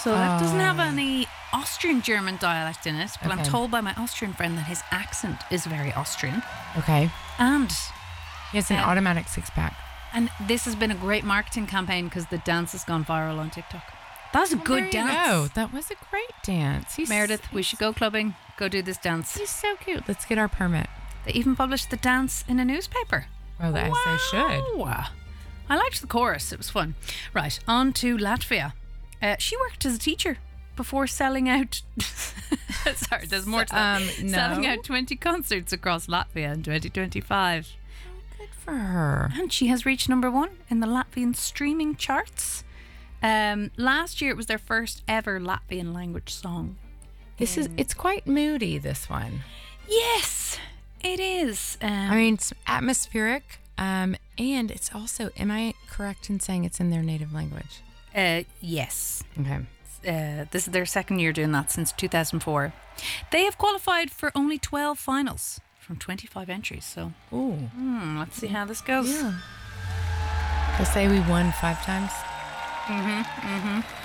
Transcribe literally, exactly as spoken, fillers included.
So that doesn't have Oh. any Austrian German dialect in it, but I'm Okay. told by my Austrian friend that his accent is very Austrian. Okay. And He has an Um, automatic six pack. and this has been a great marketing campaign because the dance has gone viral on TikTok. That's a good dance. Oh, that was a great dance. He's, Meredith, we should go clubbing, go do this dance. He's so cute. Let's get our permit. They even published the dance in a newspaper. Well, as they should. Wow. I liked the chorus. It was fun. Right, on to Latvia. Uh, she worked as a teacher before selling out. Sorry, there's more to that. Um, no. Selling out twenty concerts across Latvia in twenty twenty-five. Good for her. And she has reached number one in the Latvian streaming charts. Um, last year, it was their first ever Latvian language song. This is, it's quite moody, this one. Yes, it is. Um, I mean, it's atmospheric. Um, and it's also, am I correct in saying it's in their native language? uh, yes. Okay. Uh, this is their second year doing that since two thousand four. They have qualified for only twelve finals from twenty-five entries. So Ooh. hmm, let's see how this goes. Yeah. They say we won five times. Mm-hmm, mm-hmm.